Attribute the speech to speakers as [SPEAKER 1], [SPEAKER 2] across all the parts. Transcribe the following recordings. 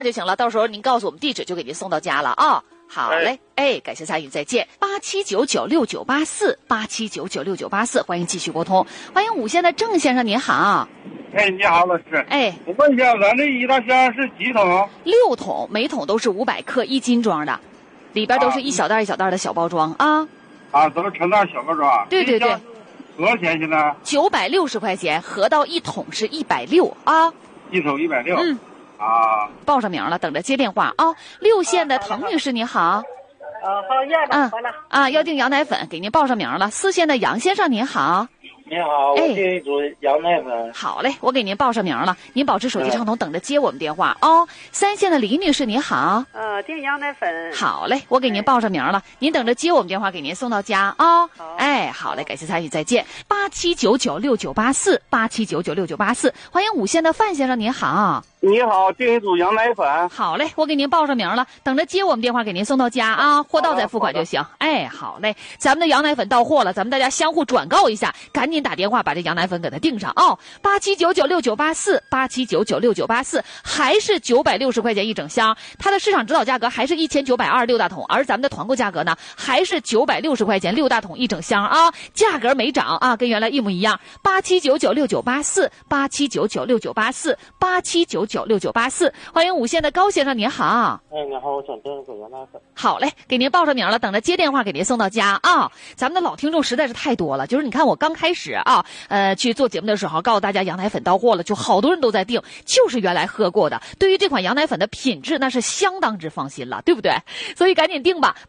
[SPEAKER 1] 就行了。到时候您告诉我们地址，就给您送到家了啊。好嘞，感谢参与，再见。87996984，87996984，欢迎继续拨通。欢迎5线的郑先生，您好。
[SPEAKER 2] 你好，老师。我问一下，咱这一大箱是几桶
[SPEAKER 1] ？6桶，每桶都是500克1斤装的，里边都是一小袋一小袋的小包装啊。
[SPEAKER 2] 都是成袋小包装。
[SPEAKER 1] 对对对。
[SPEAKER 2] 多少钱现在
[SPEAKER 1] ？960块钱，合到1桶是160啊。
[SPEAKER 2] 1桶160。
[SPEAKER 1] 报上名了，等着接电话啊。6线的滕女士，你好。
[SPEAKER 3] 好，要了，好了。
[SPEAKER 1] 要订羊奶粉，给您报上名了。4线的杨先生，您好。
[SPEAKER 3] 你好，我订一组羊奶粉。
[SPEAKER 1] 好嘞，我给您报上名了，您保持手机畅通，等着接我们电话哦。3线的李女士，您好。
[SPEAKER 3] 订羊奶粉。
[SPEAKER 1] 好嘞，我给您报上名了，您等着接我们电话，给您送到家啊。好嘞，感谢参与，再见。87996984，87996984，欢迎5线的范先生，您好。
[SPEAKER 2] 你好，订一组羊奶粉。
[SPEAKER 1] 好嘞，我给您报上名了，等着接我们电话，给您送到家啊，货到再付款就行。好嘞，咱们的羊奶粉到货了，咱们大家相互转告一下，赶紧打电话把这羊奶粉给它订上哦。87996984，87996984，还是960块钱一整箱，它的市场指导价格还是1926大桶，而咱们的团购价格呢，还是960块钱6大桶一整箱啊，价格没涨啊，跟原来一模一样。87996984，87996984，87996984，欢迎5线的高先生，您好。
[SPEAKER 3] 你好，我想订一组羊奶粉。
[SPEAKER 1] 好嘞，给您报上名了，等着接电话给您送到家啊。咱们的老听众实在是太多了，就是你看我刚开始去做节目的时候，告诉大家羊奶粉到货了，就好多人都在订，就是原来喝过的，对于这款羊奶粉的品质那是相当之放心了，对不对？所以赶紧订吧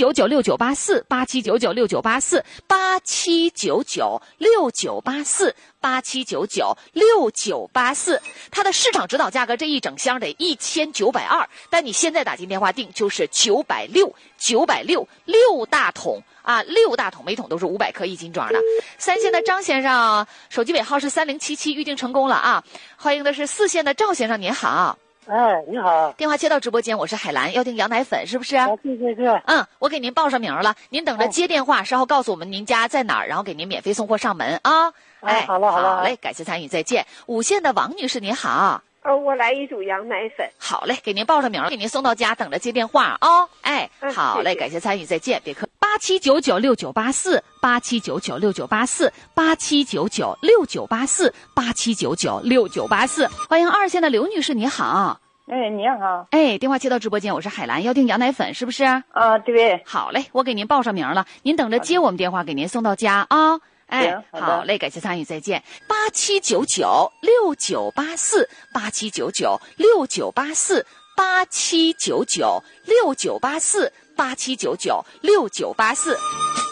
[SPEAKER 1] ，87996984，87996984，87996984，它的市场指导价格这一整箱得1920，但你现在打进电话订就是960，960，6大桶啊，6大桶，每桶都是500克1斤装的。3线的张先生，手机尾号是3077，预定成功了啊！欢迎的是4线的赵先生，您好。
[SPEAKER 3] 你好。
[SPEAKER 1] 电话接到直播间，我是海兰，要订羊奶粉是不是？
[SPEAKER 3] 对。
[SPEAKER 1] 我给您报上名了，您等着接电话，稍后告诉我们您家在哪儿，然后给您免费送货上门啊。
[SPEAKER 3] 好了。
[SPEAKER 1] 好嘞，感谢参与，再见。5线的王女士，您好。
[SPEAKER 4] 我来一组羊奶粉。
[SPEAKER 1] 好嘞，给您报上名了，给您送到家，等着接电话啊。好嘞，感谢参与，再见，别客气。87996984，87996984，87996984，欢迎2线的刘女士，你好。
[SPEAKER 4] 你好。
[SPEAKER 1] 电话接到直播间，我是海兰，要订羊奶粉是不是？
[SPEAKER 4] 对。
[SPEAKER 1] 好嘞，我给您报上名了，您等着接我们电话，给您送到家啊。好嘞，感谢参与，再见。87996984，87996984，87996984，87996984。